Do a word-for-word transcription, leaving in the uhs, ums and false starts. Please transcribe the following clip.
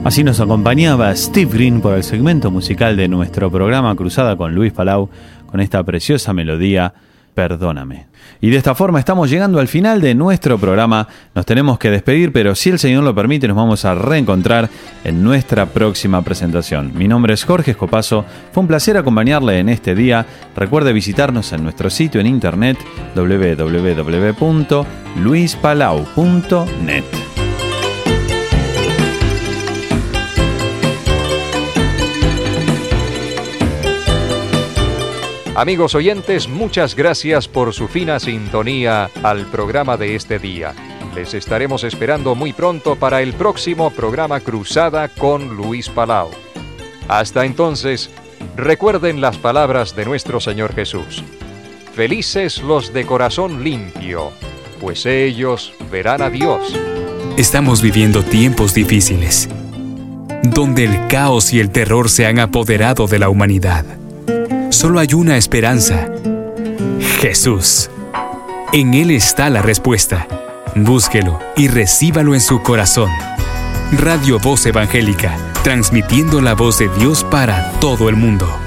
Así nos acompañaba Steve Green por el segmento musical de nuestro programa Cruzada con Luis Palau, con esta preciosa melodía, Perdóname. Y de esta forma estamos llegando al final de nuestro programa. Nos tenemos que despedir, pero si el Señor lo permite, nos vamos a reencontrar en nuestra próxima presentación. Mi nombre es Jorge Escopazo. Fue un placer acompañarle en este día. Recuerde visitarnos en nuestro sitio en internet doble u doble u doble u punto luis palau punto net. Amigos oyentes, muchas gracias por su fina sintonía al programa de este día. Les estaremos esperando muy pronto para el próximo programa Cruzada con Luis Palau. Hasta entonces, recuerden las palabras de nuestro Señor Jesús. Felices los de corazón limpio, pues ellos verán a Dios. Estamos viviendo tiempos difíciles, donde el caos y el terror se han apoderado de la humanidad. Solo hay una esperanza: Jesús. En Él está la respuesta. Búsquelo y recíbalo en su corazón. Radio Voz Evangélica, transmitiendo la voz de Dios para todo el mundo.